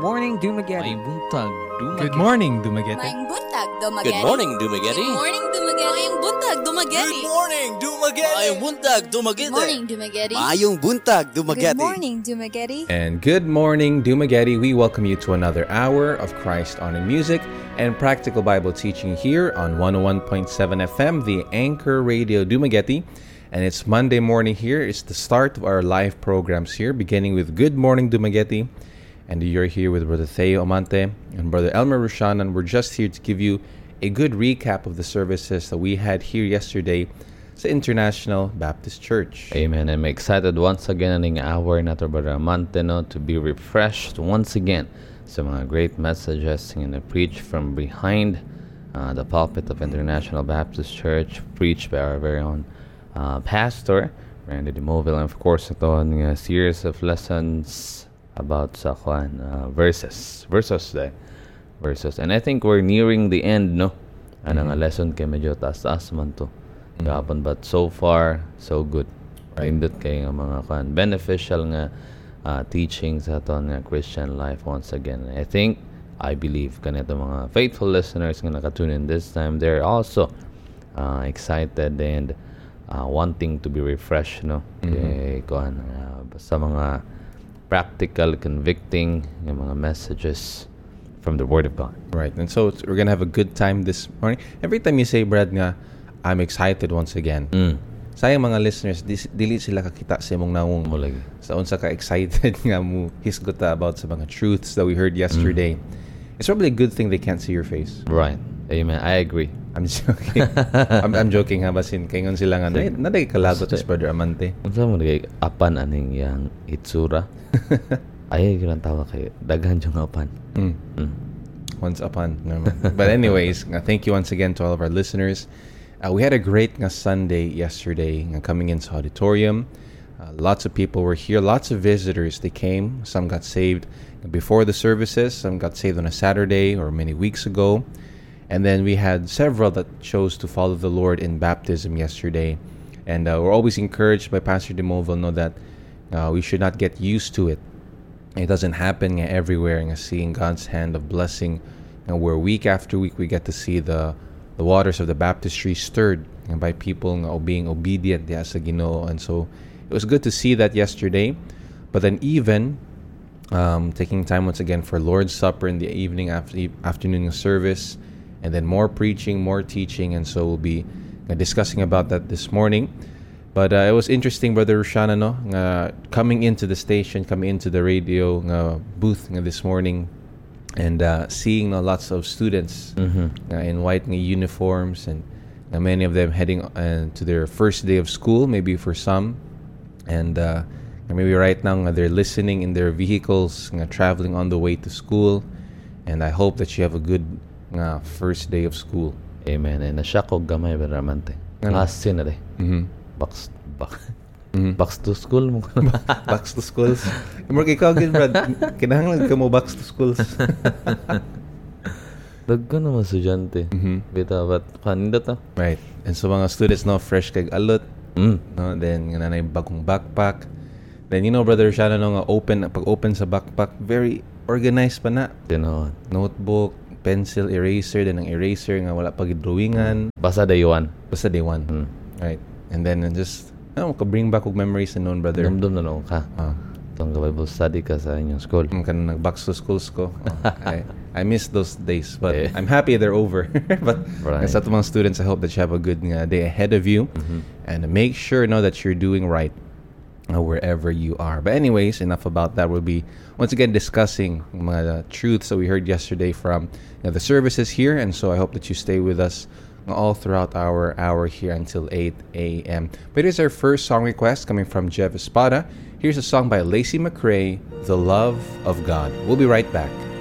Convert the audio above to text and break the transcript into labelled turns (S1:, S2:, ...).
S1: morning, Dumaguete.
S2: May buntag, Dumaguete.
S3: Good morning, Dumaguete.
S4: Maing buntag, Dumaguete.
S5: Good morning, Dumaguete.
S4: Good morning, Dumaguete. Maing buntag, Dumaguete.
S5: Good morning, Dumaguete. Mayong buntag, Dumaguete.
S4: Good morning, Dumaguete.
S5: Mayong buntag, Dumaguete.
S4: Good morning, Dumaguete.
S3: And good morning, Dumaguete. We welcome you to another hour of Christ on in Music and Practical Bible Teaching here on 101.7 FM, the Anchor Radio Dumaguete. And it's Monday morning here. It's the start of our live programs here, beginning with Good Morning, Dumaguete. And you're here with Brother Theo Amante and Brother Elmer Rushan, and we're just here to give you a good recap of the services that we had here yesterday sa International Baptist Church.
S2: Amen. I'm excited once again ang hour na to Brother Amante, no, to be refreshed once again sa mga great messages na preached from behind the pulpit of International Baptist Church, preached by our very own Pastor Randy DeMoville, and of course ito ang series of lessons about sa verses, and I think we're nearing the end, no? Ang lesson kay medyo taas man to gapon, but so far so good. Indot kay nga mga beneficial nga teachings sa aton nga Christian life once again. I believe kanito mga faithful listeners nga nakatune in this time, they're also excited and wanting to be refreshed, no? Kay sa mga practical, convicting yung mga messages from the Word of God.
S3: Right. And so we're gonna have a good time this morning. Every time you say, Brad, nga, I'm excited once again. Sayang mga listeners, dili sila kakita sa imong naong
S2: Mulagi.
S3: sa unsa ka excited nga mo hisgota about sa mga truths that we heard yesterday. It's probably a good thing they can't see your face.
S2: Right. Amen. I agree.
S3: I'm joking. I'm joking ha, basin kayon sila nga naday kalagot is Brother Amante.
S2: Unsa mo nagay apan aning yang itsura? Ay gyud tawa kay daghan jung apan.
S3: Once upon. But anyways, thank you once again to all of our listeners. We had a great Sunday yesterday coming into auditorium. Lots of people were here. Lots of visitors. They came. Some got saved before the services. Some got saved on a Saturday or many weeks ago. And then we had several that chose to follow the Lord in baptism yesterday. And we're always encouraged by Pastor DeMoville, know that we should not get used to it. It doesn't happen everywhere. Seeing God's hand of blessing, where week after week we get to see the waters of the baptistry stirred by people being obedient sa Ginoo. And so it was good to see that yesterday. But then even taking time once again for Lord's Supper in the evening after the afternoon service, and then more preaching, more teaching, and so we'll be discussing about that this morning. But it was interesting, Brother Rushana, coming into the station, coming into the radio booth this morning, and seeing lots of students in white uniforms, and many of them heading to their first day of school, maybe for some, and maybe right now they're listening in their vehicles, traveling on the way to school, and I hope that you have a good first day of school.
S2: Amen. And nasya ko gamay Brother Amante. Last na day. Box to school mo.
S3: Box to schools. More ikaw gid, Brad. Kinahanglan ka mo box to schools.
S2: Dagko na mga estudyante. Bita but kanina ta.
S3: Right. And so mga students fresh kag alot. No, then nanay bagong backpack. Then Brother Shana pag open sa backpack, very organized pa na. Notebook, pencil, eraser, then ang eraser nga wala pag drawingan.
S2: Basta day one.
S3: Right. And then just bring back og memories noon, Brother.
S2: Dumdum na ka. Itong Bible study ka sa inyong school.
S3: Kan nag-box to schools ko. I miss those days, but I'm happy they're over. But sa mga students, I hope that you have a good day ahead of you, and make sure that you're doing right wherever you are. But anyways, enough about that. We'll be once again discussing mga truths that we heard yesterday from the services here, and so I hope that you stay with us all throughout our hour here until 8 a.m. But here's our first song request coming from Jeff Espada. Here's a song by Lacey McRae, The Love of God. We'll be right back.